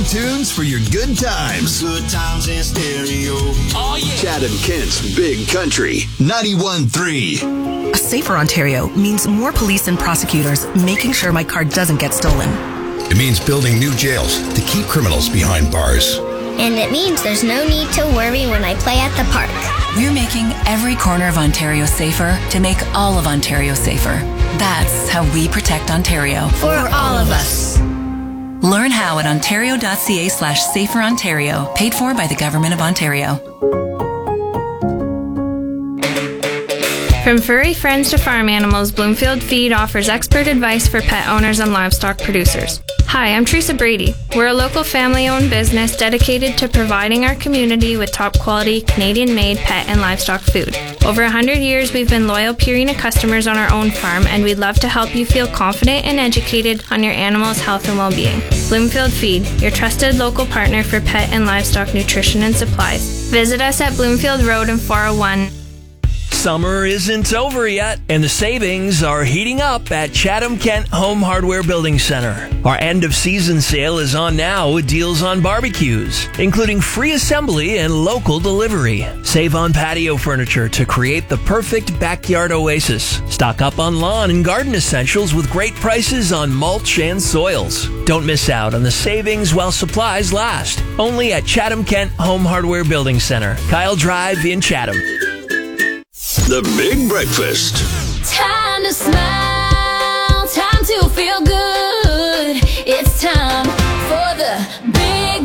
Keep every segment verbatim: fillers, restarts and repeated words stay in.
tunes for your good times. Good times in stereo. Oh, yeah. Chatham Kent's Big Country ninety-one point three. A safer Ontario means more police and prosecutors making sure my car doesn't get stolen. It means building new jails to keep criminals behind bars. And it means there's no need to worry when I play at the park. We're making every corner of Ontario safer to make all of Ontario safer. That's how we protect Ontario. For all of us. Learn how at ontario.ca slash safer Ontario. Paid for by the Government of Ontario. From furry friends to farm animals, Bloomfield Feed offers expert advice for pet owners and livestock producers. Hi, I'm Teresa Brady. We're a local family-owned business dedicated to providing our community with top-quality, Canadian-made pet and livestock food. Over one hundred years, we've been loyal Purina customers on our own farm, and we'd love to help you feel confident and educated on your animal's health and well-being. Bloomfield Feed, your trusted local partner for pet and livestock nutrition and supplies. Visit us at Bloomfield Road in four oh one. Summer isn't over yet, and the savings are heating up at Chatham Kent Home Hardware Building Center. Our end-of-season sale is on now with deals on barbecues, including free assembly and local delivery. Save on patio furniture to create the perfect backyard oasis. Stock up on lawn and garden essentials with great prices on mulch and soils. Don't miss out on the savings while supplies last. Only at Chatham Kent Home Hardware Building Center, Kyle Drive in Chatham. The Big Breakfast. Time to smile, time to feel good. It's time for the Big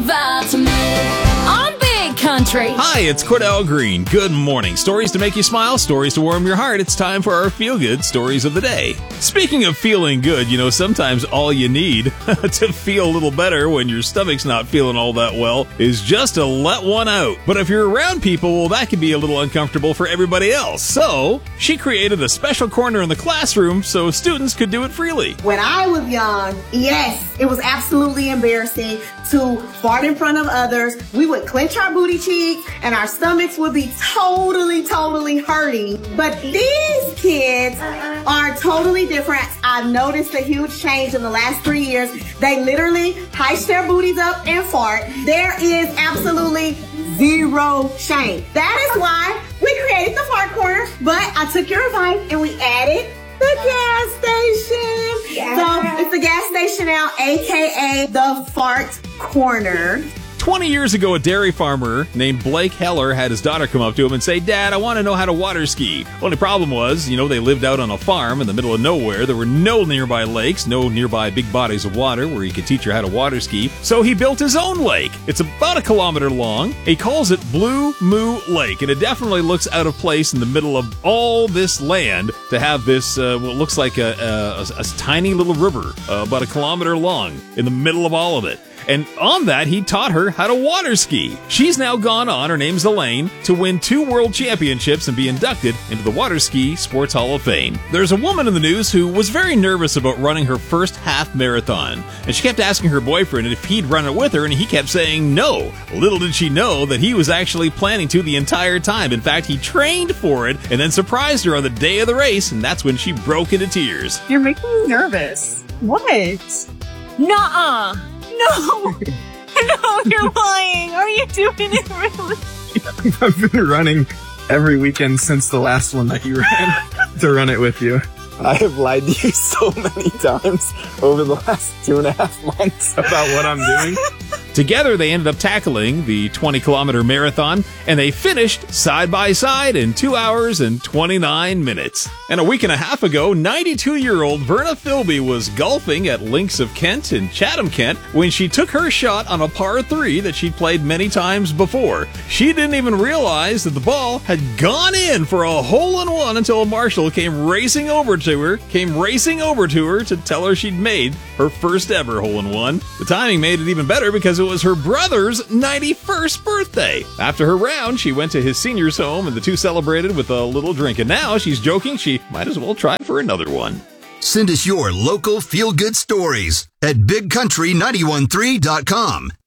Vitamin on Big Country. Hi, it's Cordell Green. Good morning. Stories to make you smile, stories to warm your heart. It's time for our feel-good stories of the day. Speaking of feeling good, you know, sometimes all you need to feel a little better when your stomach's not feeling all that well is just to let one out. But if you're around people, well, that can be a little uncomfortable for everybody else. So she created a special corner in the classroom so students could do it freely. When I was young, yes, it was absolutely embarrassing to fart in front of others. We would clench our booty cheeks and our stomachs would be totally, totally hurting. But these kids are totally different. I've noticed a huge change in the last three years. They literally heist their booties up and fart. There is absolutely zero shame. That is why we created the fart corner, but I took your advice and we added the gas station. Yeah. So it's the gas station now, aka the fart corner. twenty years ago, a dairy farmer named Blake Heller had his daughter come up to him and say, "Dad, I want to know how to water ski." Only problem was, you know, they lived out on a farm in the middle of nowhere. There were no nearby lakes, no nearby big bodies of water where he could teach her how to water ski. So he built his own lake. It's about a kilometer long. He calls it Blue Moo Lake, and it definitely looks out of place in the middle of all this land to have this, uh, what looks like a, a, a, a tiny little river, uh, about a kilometer long, in the middle of all of it. And on that, he taught her how to water ski. She's now gone on, her name's Elaine, to win two world championships and be inducted into the Water Ski Sports Hall of Fame. There's a woman in the news who was very nervous about running her first half marathon. And she kept asking her boyfriend if he'd run it with her, and he kept saying no. Little did she know that he was actually planning to the entire time. In fact, he trained for it and then surprised her on the day of the race, and that's when she broke into tears. You're making me nervous. What? Nuh-uh. No! No, you're lying! Are you doing it really? I've been running every weekend since the last one that you ran to run it with you. I have lied to you so many times over the last two and a half months about what I'm doing. Together, they ended up tackling the twenty kilometer marathon, and they finished side by side in two hours and twenty-nine minutes. And a week and a half ago, ninety-two-year-old Verna Philby was golfing at Links of Kent in Chatham, Kent, when she took her shot on a par three that she'd played many times before. She didn't even realize that the ball had gone in for a hole-in-one until a marshal came racing over to her, came racing over to her to tell her she'd made her first ever hole-in-one. The timing made it even better because it was her brother's ninety-first birthday. After her round, she went to his senior's home and the two celebrated with a little drink. And now she's joking she might as well try for another one. Send us your local feel-good stories at big country nine one three dot com.